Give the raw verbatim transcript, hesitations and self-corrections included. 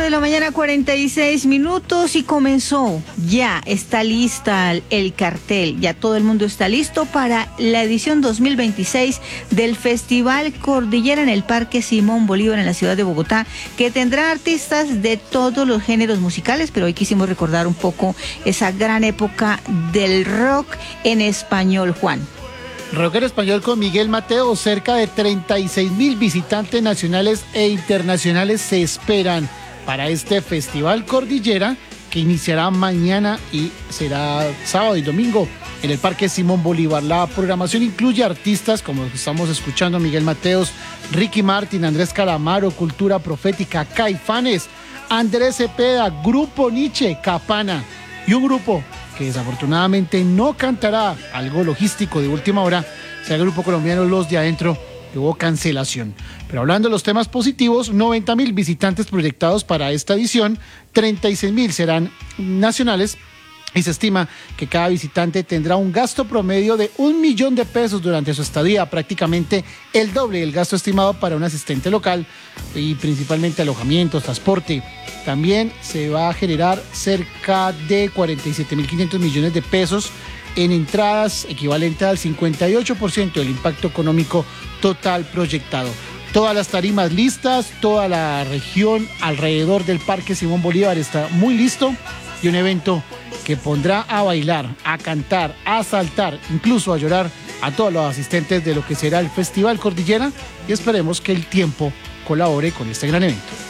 de la mañana, cuarenta y seis minutos, y comenzó. Ya está lista el, el cartel, ya todo el mundo está listo para la edición dos mil veintiséis del Festival Cordillera en el Parque Simón Bolívar en la ciudad de Bogotá, que tendrá artistas de todos los géneros musicales, pero hoy quisimos recordar un poco esa gran época del rock en español, Juan. Rock en español con Miguel Mateo. Cerca de treinta y seis mil visitantes nacionales e internacionales se esperan para este Festival Cordillera, que iniciará mañana y será sábado y domingo en el Parque Simón Bolívar. La programación incluye artistas como los que estamos escuchando: Miguel Mateos, Ricky Martin, Andrés Calamaro, Cultura Profética, Caifanes, Andrés Cepeda, Grupo Nietzsche, Capana y un grupo que desafortunadamente no cantará, algo logístico de última hora, sea el grupo colombiano Los de Adentro, que hubo cancelación. Pero hablando de los temas positivos, noventa mil visitantes proyectados para esta edición, treinta y seis mil serán nacionales, y se estima que cada visitante tendrá un gasto promedio de un millón de pesos durante su estadía, prácticamente el doble del gasto estimado para un asistente local, y principalmente alojamiento, transporte. También se va a generar cerca de cuarenta y siete mil quinientos millones de pesos en entradas, equivalente al cincuenta y ocho por ciento del impacto económico total proyectado. Todas las tarimas listas, toda la región alrededor del Parque Simón Bolívar está muy listo, y un evento que pondrá a bailar, a cantar, a saltar, incluso a llorar a todos los asistentes de lo que será el Festival Cordillera, y esperemos que el tiempo colabore con este gran evento.